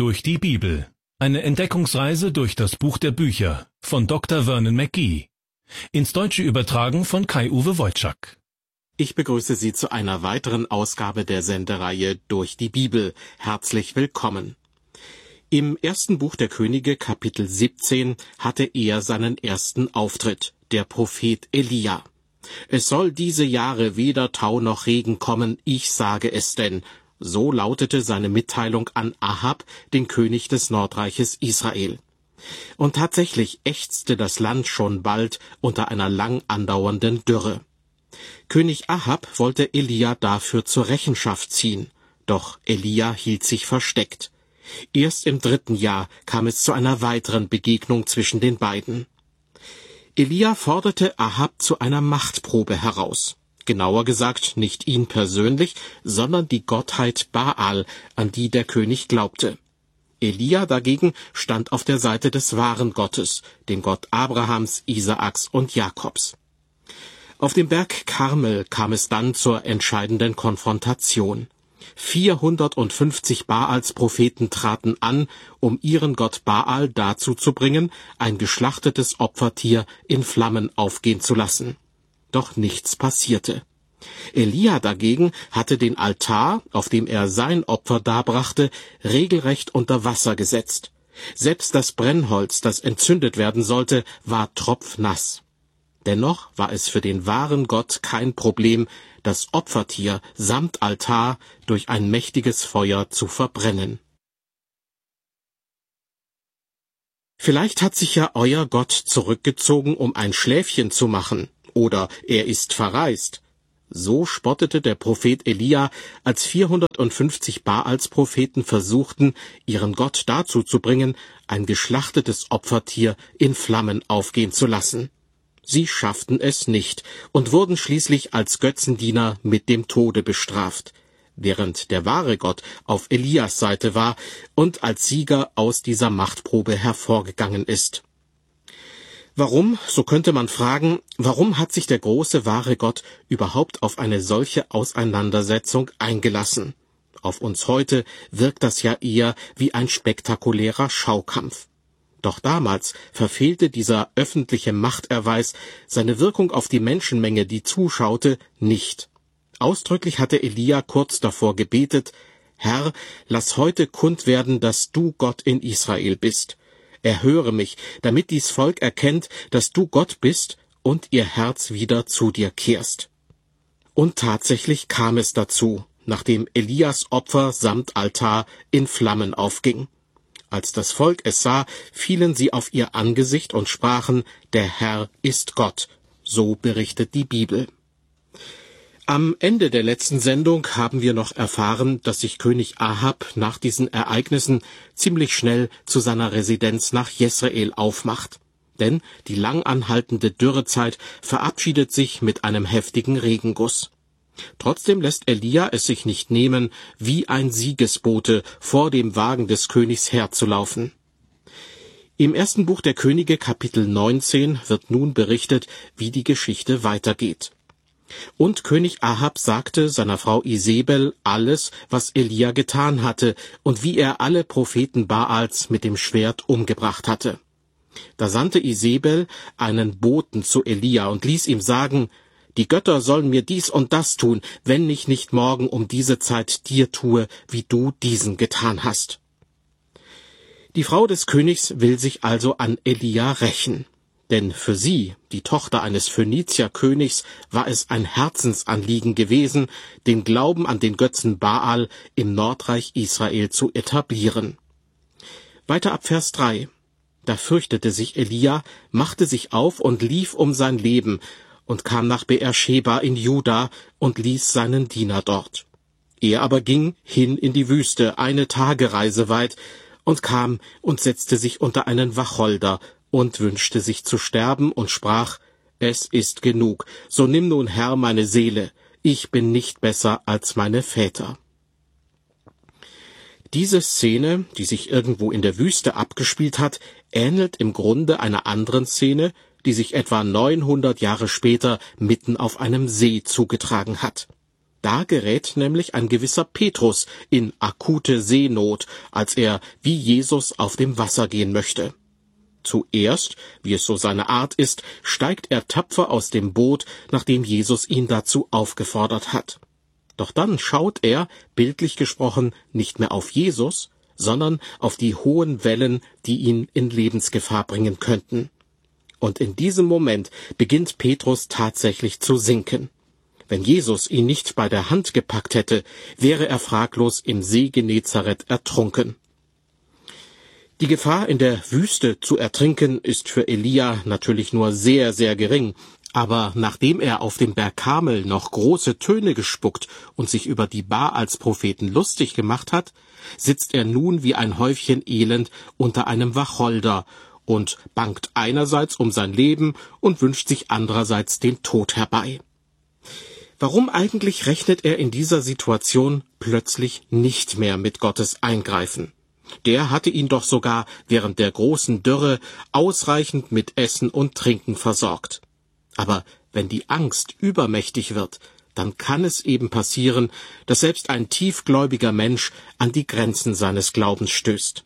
Durch die Bibel. Eine Entdeckungsreise durch das Buch der Bücher von Dr. Vernon McGee. Ins Deutsche übertragen von Kai-Uwe Wojczak. Ich begrüße Sie zu einer weiteren Ausgabe der Sendereihe Durch die Bibel. Herzlich willkommen. Im ersten Buch der Könige, Kapitel 17, hatte er seinen ersten Auftritt, der Prophet Elia. Es soll diese Jahre weder Tau noch Regen kommen, ich sage es denn. So lautete seine Mitteilung an Ahab, den König des Nordreiches Israel. Und tatsächlich ächzte das Land schon bald unter einer lang andauernden Dürre. König Ahab wollte Elia dafür zur Rechenschaft ziehen, doch Elia hielt sich versteckt. Erst im 3. Jahr kam es zu einer weiteren Begegnung zwischen den beiden. Elia forderte Ahab zu einer Machtprobe heraus. Genauer gesagt nicht ihn persönlich, sondern die Gottheit Baal, an die der König glaubte. Elia dagegen stand auf der Seite des wahren Gottes, dem Gott Abrahams, Isaaks und Jakobs. Auf dem Berg Karmel kam es dann zur entscheidenden Konfrontation. 450 Baals-Propheten traten an, um ihren Gott Baal dazu zu bringen, ein geschlachtetes Opfertier in Flammen aufgehen zu lassen. Doch nichts passierte. Elia dagegen hatte den Altar, auf dem er sein Opfer darbrachte, regelrecht unter Wasser gesetzt. Selbst das Brennholz, das entzündet werden sollte, war tropfnass. Dennoch war es für den wahren Gott kein Problem, das Opfertier samt Altar durch ein mächtiges Feuer zu verbrennen. Vielleicht hat sich ja euer Gott zurückgezogen, um ein Schläfchen zu machen, oder er ist verreist. So spottete der Prophet Elia, als 450 Baals-Propheten versuchten, ihren Gott dazu zu bringen, ein geschlachtetes Opfertier in Flammen aufgehen zu lassen. Sie schafften es nicht und wurden schließlich als Götzendiener mit dem Tode bestraft, während der wahre Gott auf Elias Seite war und als Sieger aus dieser Machtprobe hervorgegangen ist. Warum, so könnte man fragen, warum hat sich der große wahre Gott überhaupt auf eine solche Auseinandersetzung eingelassen? Auf uns heute wirkt das ja eher wie ein spektakulärer Schaukampf. Doch damals verfehlte dieser öffentliche Machterweis seine Wirkung auf die Menschenmenge, die zuschaute, nicht. Ausdrücklich hatte Elia kurz davor gebetet: Herr, lass heute kund werden, dass du Gott in Israel bist. Erhöre mich, damit dies Volk erkennt, dass du Gott bist und ihr Herz wieder zu dir kehrst. Und tatsächlich kam es dazu, nachdem Elias Opfer samt Altar in Flammen aufging. Als das Volk es sah, fielen sie auf ihr Angesicht und sprachen: Der Herr ist Gott. So berichtet die Bibel. Am Ende der letzten Sendung haben wir noch erfahren, dass sich König Ahab nach diesen Ereignissen ziemlich schnell zu seiner Residenz nach Jesrael aufmacht. Denn die lang anhaltende Dürrezeit verabschiedet sich mit einem heftigen Regenguss. Trotzdem lässt Elia es sich nicht nehmen, wie ein Siegesbote vor dem Wagen des Königs herzulaufen. Im ersten Buch der Könige, Kapitel 19, wird nun berichtet, wie die Geschichte weitergeht. Und König Ahab sagte seiner Frau Isebel alles, was Elia getan hatte und wie er alle Propheten Baals mit dem Schwert umgebracht hatte. Da sandte Isebel einen Boten zu Elia und ließ ihm sagen: Die Götter sollen mir dies und das tun, wenn ich nicht morgen um diese Zeit dir tue, wie du diesen getan hast. Die Frau des Königs will sich also an Elia rächen. Denn für sie, die Tochter eines Phönizierkönigs, war es ein Herzensanliegen gewesen, den Glauben an den Götzen Baal im Nordreich Israel zu etablieren. Weiter ab Vers 3. Da fürchtete sich Elia, machte sich auf und lief um sein Leben und kam nach Beersheba in Juda und ließ seinen Diener dort. Er aber ging hin in die Wüste, eine Tagereise weit, und kam und setzte sich unter einen Wacholder und wünschte sich zu sterben und sprach: Es ist genug, so nimm nun, Herr, meine Seele, ich bin nicht besser als meine Väter. Diese Szene, die sich irgendwo in der Wüste abgespielt hat, ähnelt im Grunde einer anderen Szene, die sich etwa 900 Jahre später mitten auf einem See zugetragen hat. Da gerät nämlich ein gewisser Petrus in akute Seenot, als er wie Jesus auf dem Wasser gehen möchte. Zuerst, wie es so seine Art ist, steigt er tapfer aus dem Boot, nachdem Jesus ihn dazu aufgefordert hat. Doch dann schaut er, bildlich gesprochen, nicht mehr auf Jesus, sondern auf die hohen Wellen, die ihn in Lebensgefahr bringen könnten. Und in diesem Moment beginnt Petrus tatsächlich zu sinken. Wenn Jesus ihn nicht bei der Hand gepackt hätte, wäre er fraglos im See Genezareth ertrunken. Die Gefahr, in der Wüste zu ertrinken, ist für Elia natürlich nur sehr, sehr gering. Aber nachdem er auf dem Berg Karmel noch große Töne gespuckt und sich über die Baalspropheten lustig gemacht hat, sitzt er nun wie ein Häufchen Elend unter einem Wacholder und bangt einerseits um sein Leben und wünscht sich andererseits den Tod herbei. Warum eigentlich rechnet er in dieser Situation plötzlich nicht mehr mit Gottes Eingreifen? Der hatte ihn doch sogar während der großen Dürre ausreichend mit Essen und Trinken versorgt. Aber wenn die Angst übermächtig wird, dann kann es eben passieren, dass selbst ein tiefgläubiger Mensch an die Grenzen seines Glaubens stößt.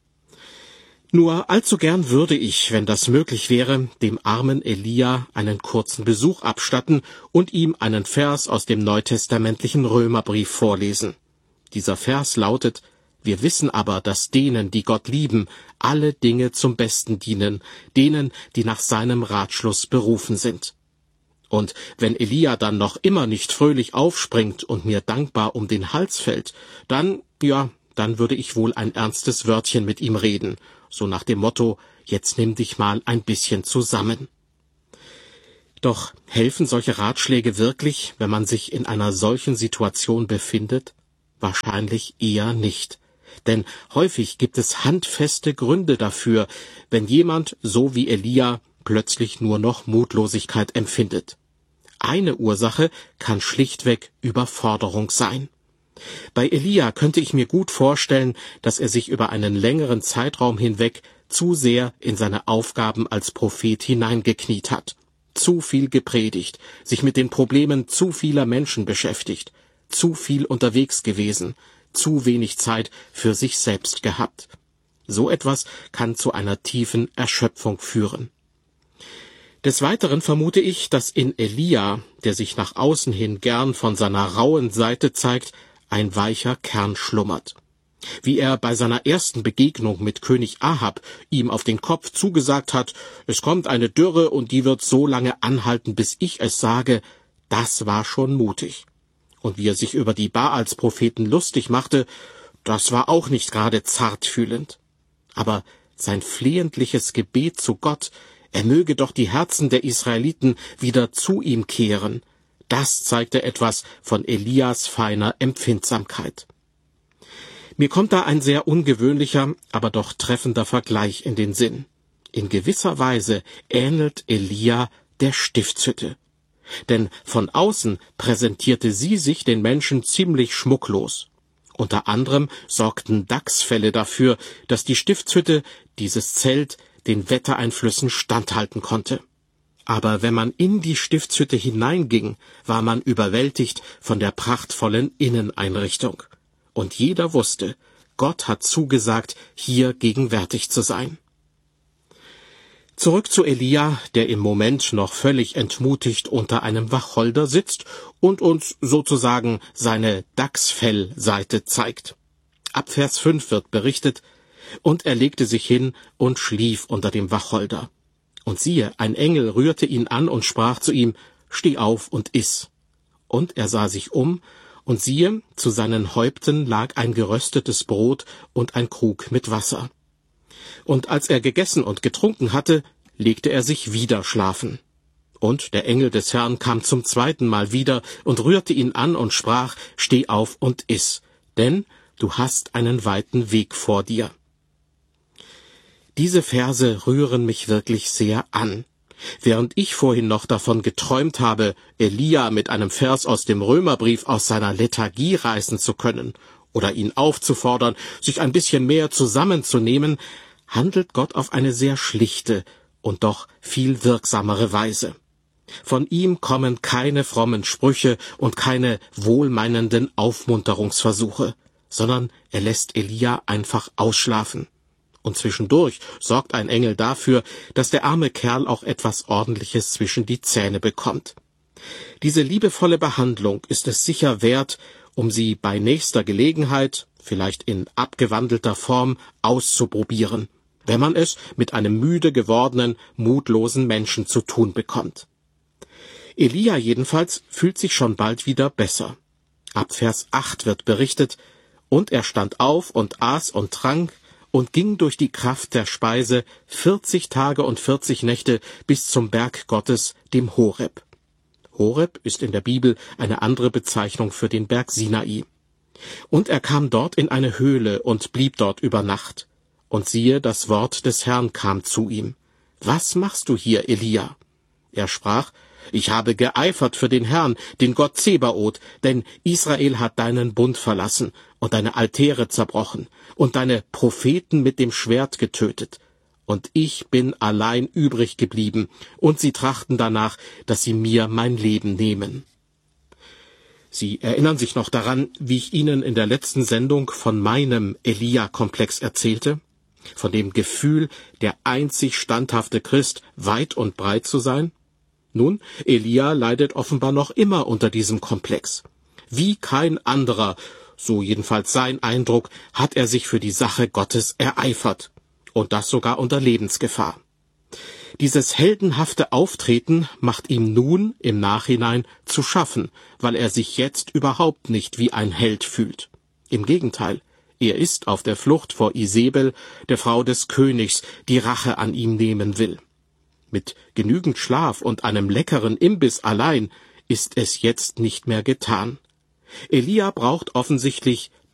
Nur allzu gern würde ich, wenn das möglich wäre, dem armen Elia einen kurzen Besuch abstatten und ihm einen Vers aus dem neutestamentlichen Römerbrief vorlesen. Dieser Vers lautet: Wir wissen aber, dass denen, die Gott lieben, alle Dinge zum Besten dienen, denen, die nach seinem Ratschluss berufen sind. Und wenn Elia dann noch immer nicht fröhlich aufspringt und mir dankbar um den Hals fällt, dann würde ich wohl ein ernstes Wörtchen mit ihm reden, so nach dem Motto: Jetzt nimm dich mal ein bisschen zusammen. Doch helfen solche Ratschläge wirklich, wenn man sich in einer solchen Situation befindet? Wahrscheinlich eher nicht. Denn häufig gibt es handfeste Gründe dafür, wenn jemand, so wie Elia, plötzlich nur noch Mutlosigkeit empfindet. Eine Ursache kann schlichtweg Überforderung sein. Bei Elia könnte ich mir gut vorstellen, dass er sich über einen längeren Zeitraum hinweg zu sehr in seine Aufgaben als Prophet hineingekniet hat, zu viel gepredigt, sich mit den Problemen zu vieler Menschen beschäftigt, zu viel unterwegs gewesen, zu wenig Zeit für sich selbst gehabt. So etwas kann zu einer tiefen Erschöpfung führen. Des Weiteren vermute ich, dass in Elia, der sich nach außen hin gern von seiner rauen Seite zeigt, ein weicher Kern schlummert. Wie er bei seiner ersten Begegnung mit König Ahab ihm auf den Kopf zugesagt hat: Es kommt eine Dürre und die wird so lange anhalten, bis ich es sage, das war schon mutig. Und wie er sich über die Baalspropheten lustig machte, das war auch nicht gerade zartfühlend. Aber sein flehentliches Gebet zu Gott, er möge doch die Herzen der Israeliten wieder zu ihm kehren, das zeigte etwas von Elias feiner Empfindsamkeit. Mir kommt da ein sehr ungewöhnlicher, aber doch treffender Vergleich in den Sinn. In gewisser Weise ähnelt Elia der Stiftshütte. Denn von außen präsentierte sie sich den Menschen ziemlich schmucklos. Unter anderem sorgten Dachsfelle dafür, dass die Stiftshütte, dieses Zelt, den Wettereinflüssen standhalten konnte. Aber wenn man in die Stiftshütte hineinging, war man überwältigt von der prachtvollen Inneneinrichtung. Und jeder wusste, Gott hat zugesagt, hier gegenwärtig zu sein. Zurück zu Elia, der im Moment noch völlig entmutigt unter einem Wacholder sitzt und uns sozusagen seine Dachsfellseite zeigt. Ab Vers 5 wird berichtet: Und er legte sich hin und schlief unter dem Wacholder. Und siehe, ein Engel rührte ihn an und sprach zu ihm: Steh auf und iss. Und er sah sich um, und siehe, zu seinen Häupten lag ein geröstetes Brot und ein Krug mit Wasser. Und als er gegessen und getrunken hatte, legte er sich wieder schlafen. Und der Engel des Herrn kam zum zweiten Mal wieder und rührte ihn an und sprach: Steh auf und iss, denn du hast einen weiten Weg vor dir. Diese Verse rühren mich wirklich sehr an. Während ich vorhin noch davon geträumt habe, Elia mit einem Vers aus dem Römerbrief aus seiner Lethargie reißen zu können oder ihn aufzufordern, sich ein bisschen mehr zusammenzunehmen, handelt Gott auf eine sehr schlichte und doch viel wirksamere Weise. Von ihm kommen keine frommen Sprüche und keine wohlmeinenden Aufmunterungsversuche, sondern er lässt Elia einfach ausschlafen. Und zwischendurch sorgt ein Engel dafür, dass der arme Kerl auch etwas Ordentliches zwischen die Zähne bekommt. Diese liebevolle Behandlung ist es sicher wert, um sie bei nächster Gelegenheit, vielleicht in abgewandelter Form, auszuprobieren, wenn man es mit einem müde gewordenen, mutlosen Menschen zu tun bekommt. Elia jedenfalls fühlt sich schon bald wieder besser. Ab Vers 8 wird berichtet, und er stand auf und aß und trank und ging durch die Kraft der Speise 40 Tage und 40 Nächte bis zum Berg Gottes, dem Horeb. Horeb ist in der Bibel eine andere Bezeichnung für den Berg Sinai. Und er kam dort in eine Höhle und blieb dort über Nacht. Und siehe, das Wort des Herrn kam zu ihm. Was machst du hier, Elia? Er sprach, ich habe geeifert für den Herrn, den Gott Zebaoth, denn Israel hat deinen Bund verlassen und deine Altäre zerbrochen und deine Propheten mit dem Schwert getötet. Und ich bin allein übrig geblieben, und sie trachten danach, dass sie mir mein Leben nehmen. Sie erinnern sich noch daran, wie ich Ihnen in der letzten Sendung von meinem Elia-Komplex erzählte? Von dem Gefühl, der einzig standhafte Christ weit und breit zu sein? Nun, Elia leidet offenbar noch immer unter diesem Komplex. Wie kein anderer, so jedenfalls sein Eindruck, hat er sich für die Sache Gottes ereifert. Und das sogar unter Lebensgefahr. Dieses heldenhafte Auftreten macht ihm nun im Nachhinein zu schaffen, weil er sich jetzt überhaupt nicht wie ein Held fühlt. Im Gegenteil, er ist auf der Flucht vor Isebel, der Frau des Königs, die Rache an ihm nehmen will. Mit genügend Schlaf und einem leckeren Imbiss allein ist es jetzt nicht mehr getan. Elia braucht offensichtlich